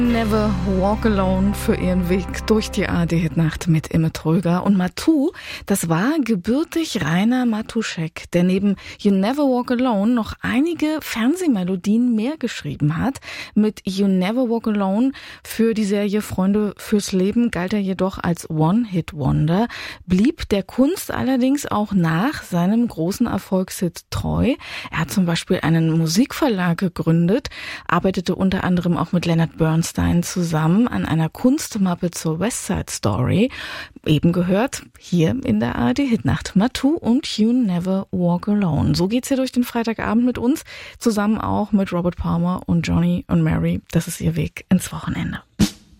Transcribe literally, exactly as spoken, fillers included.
Never Walk Alone für ihren Weg durch die A R D-Hitnacht mit Imme Tröger. Und Matu, das war gebürtig Rainer Matuschek, der neben You Never Walk Alone noch einige Fernsehmelodien mehr geschrieben hat. Mit You Never Walk Alone für die Serie Freunde fürs Leben galt er jedoch als One-Hit-Wonder, blieb der Kunst allerdings auch nach seinem großen Erfolgshit treu. Er hat zum Beispiel einen Musikverlag gegründet, arbeitete unter anderem auch mit Leonard Bernstein zusammen an einer Kunstmappe zur West Side Story. Eben gehört hier in der A R D-Hitnacht Matu und You Never Walk Alone. So geht's hier durch den Freitagabend mit uns, zusammen auch mit Robert Palmer und Johnny und Mary. Das ist ihr Weg ins Wochenende.